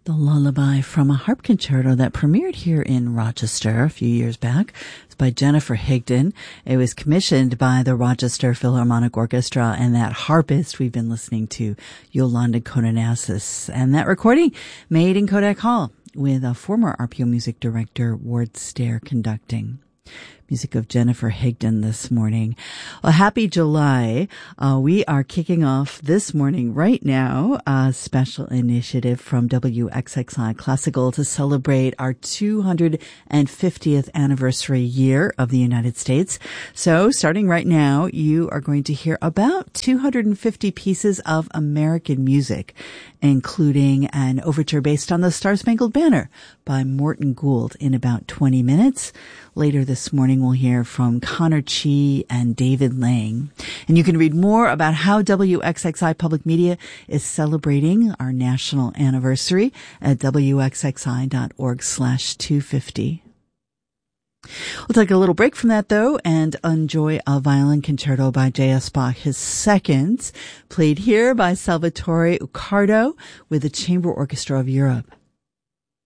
The lullaby from a harp concerto that premiered here in Rochester a few years back. It's by Jennifer Higdon. It was commissioned by the Rochester Philharmonic Orchestra and that harpist we've been listening to, Yolanda Kononassis. And that recording made in Kodak Hall with a former RPO music director, Ward Stair, conducting. Music of Jennifer Higdon this morning. Well, happy July. We are kicking off this morning right now a special initiative from WXXI Classical to celebrate our 250th anniversary year of the United States. So starting right now, you are going to hear about 250 pieces of American music, including an overture based on the Star-Spangled Banner by Morton Gould in about 20 minutes. Later this morning, we'll hear from Connor Chi and David Lang. And you can read more about how WXXI Public Media is celebrating our national anniversary at wxxi.org/250. We'll take a little break from that, though, and enjoy a violin concerto by J.S. Bach, his second, played here by Salvatore Uccardo with the Chamber Orchestra of Europe.